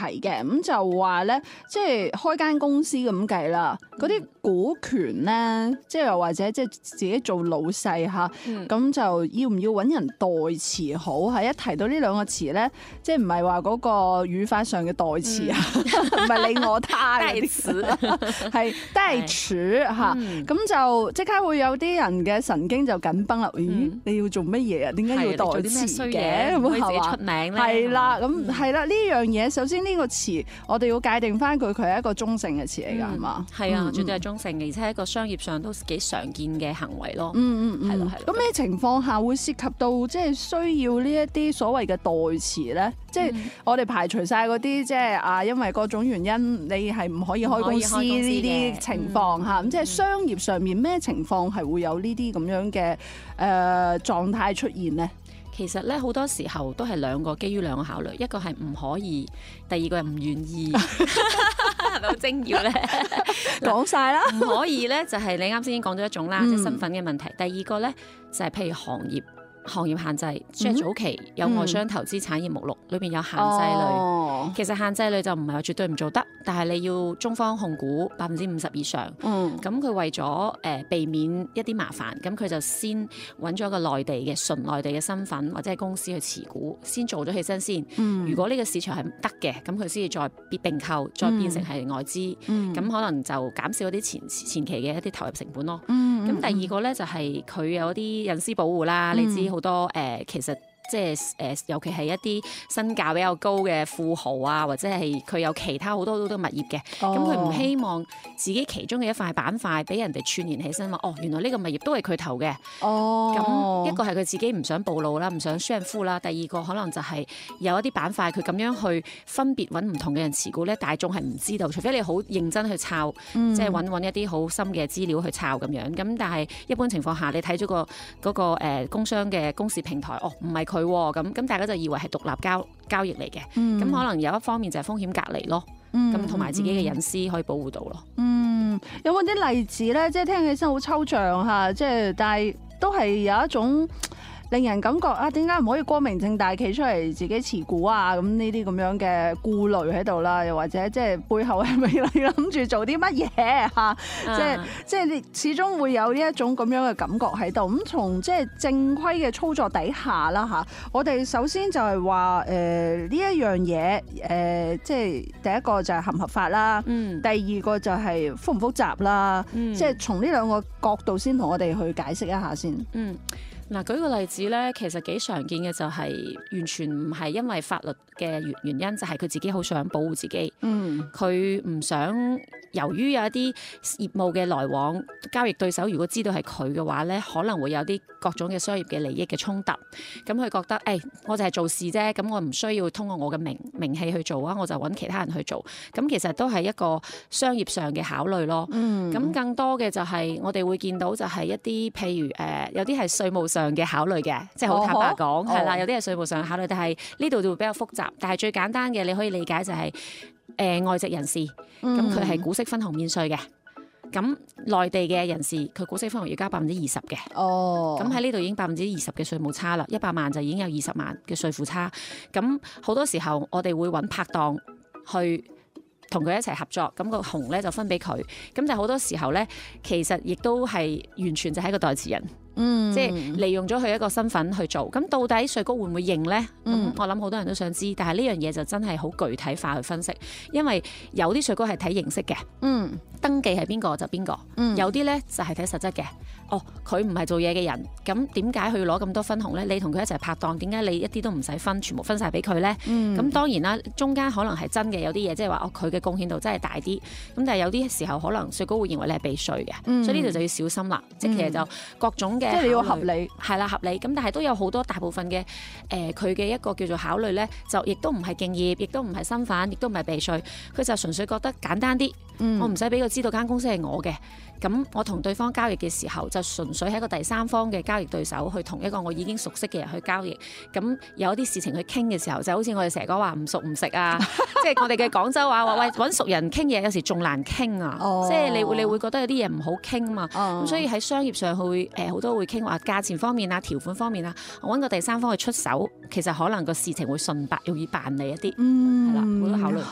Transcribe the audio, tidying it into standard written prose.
題嘅，咁就話咧，即係開間公司咁計啦，嗰啲股權咧，即係又或者即係自己做老細嚇，咁就要唔要揾人代詞好？係一提到呢兩個詞咧，即係唔係話嗰個語法上嘅代詞啊，唔係你我他嗰啲詞，係代詞嚇，咁就即刻會有啲人嘅神經就緊繃啦。咦，你要做乜嘢啊？點解要代詞嘅？ 可以自己出名咧？ 係啦，咁係啦，呢樣嘢首先呢個詞，我哋要界定翻佢係一個中性嘅詞嚟㗎，係嘛？ 係啊，絕對係中性嘅，而且係一個商業上都幾常見嘅行為咯。係咯，係。 咁咩情況下會涉及到即係需要呢一啲所謂嘅代詞咧？即係我哋排除晒嗰啲即係啊，因為各種原因你係唔可以開公司呢啲情況嚇。咁即係商業上面咩情況係會有呢啲咁樣嘅狀態出現咧？ 其實咧好多時候都係基於兩個考慮，一個係唔可以，第二個係唔願意，係咪好精要咧？ 講晒啦， 唔可以咧就係你啱先已經講咗一種啦，即係身份嘅問題。第二個咧就係譬如行業限制，即係早期有外商投資產業目錄裏邊有限制類，其實限制類就唔係話絕對唔做得，但係你要中方控股50%以上。咁佢為咗避免一啲麻煩，咁佢就先揾咗個純內地嘅身份或者係公司去持股，先做咗起身先。如果呢個市場係唔得嘅，咁佢先至再並購，再變成係外資，咁可能就減少啲前期嘅一啲投入成本咯。咁第二個咧就係佢有啲隱私保護啦，你知好多其實。即係尤其係一啲身價比較高嘅富豪啊，或者係佢有其他好多物業嘅，咁佢唔希望自己其中嘅一塊板塊俾人哋串連起身話，原來呢個物業都係佢投嘅。咁一個係佢自己唔想暴露啦，唔想炫富啦。第二個可能就係有一啲板塊佢咁樣去分別揾唔同嘅人持股咧，大眾係唔知道，除非你好認真去抄，即係揾一啲好深嘅資料去抄咁樣。咁但係一般情況下，你睇咗嗰個工商嘅公示平台，唔係佢咁大家就以為係獨立交易嚟嘅，咁可能有一方面就係風險隔離咯，咁同埋自己嘅隱私可以保護到咯。 有冇啲例子咧？即係聽起身好抽象嚇，即係但係都係有一種令人感覺啊，點解唔可以光明正大企出嚟自己持股啊？咁呢啲咁樣嘅顧慮喺度啦，又或者即係背後係咪你諗住做啲乜嘢嚇？即係你始終會有呢一種咁樣嘅感覺喺度。咁從即係正規嘅操作底下啦嚇，我哋首先就係話呢一樣嘢即係第一個就係合唔合法啦，第二個就係複唔複雜啦，即係從呢兩個角度先同我哋去解釋一下先。 嗱，舉個例子咧，其實幾常見嘅就係完全唔係因為法律嘅原因，就係佢自己好想保護自己。佢唔想由於有一啲業務嘅來往，交易對手如果知道係佢嘅話咧，可能會有啲各種嘅商業嘅利益嘅衝突。咁佢覺得我就係做事啫，咁我唔需要通過我嘅名氣去做啊，我就揾其他人去做。咁其實都係一個商業上嘅考慮咯。咁更多嘅就係我哋會見到就係一啲譬如有啲係稅務上嘅考慮嘅，即係好坦白講係啦，有啲係稅務上嘅考慮，但係呢度就會比較複雜。但係最簡單嘅你可以理解就係外籍人士，咁佢係股息分紅免稅嘅。咁內地嘅人士佢股息分紅要交20%嘅。咁喺呢度已經20%嘅稅務差啦，100萬就已經有20萬嘅稅負差。咁好多時候我哋會揾拍檔去同佢一齊合作，咁個紅咧就分俾佢。咁但係好多時候咧，其實亦都係完全就係一個代持人。即係利用咗佢一個身份去做，咁到底稅局會唔會認呢？我諗好多人都想知，但係呢樣嘢就真係好具體化去分析，因為有啲稅局係睇形式嘅，登記係邊個就邊個，有啲呢就係睇實質嘅。佢唔係做嘢嘅人，咁點解佢要攞咁多分紅呢？你同佢一齊拍檔，點解你一啲都唔使分，全部分晒俾佢呢？咁當然啦，中間可能係真嘅，有啲嘢即係話佢嘅貢獻度真係大啲，咁但係有啲時候可能稅局會認為你係避稅嘅，所以呢度就要小心啦。即係其實就各種嘅。 即係你要合理， 係啦，合理。咁但係都有好多大部分嘅佢嘅一個叫做考慮咧，就亦都唔係敬業，亦都唔係身份，亦都唔係避稅，佢就純粹覺得簡單啲。我唔使俾佢知道間公司係我嘅，咁我同對方交易嘅時候就純粹係一個第三方嘅交易對手，去同一個我已經熟悉嘅人去交易。咁有一啲事情去傾嘅時候，就好似我哋成日講話唔熟唔食啊，即係我哋嘅廣州話話喂，揾熟人傾嘢有時仲難傾啊，即係你會覺得有啲嘢唔好傾嘛。咁所以喺商業上會好多會傾話價錢方面啊、條款方面啊，我揾個第三方去出手，其實可能個事情會順白，容易辦理一啲。係啦，好多考慮。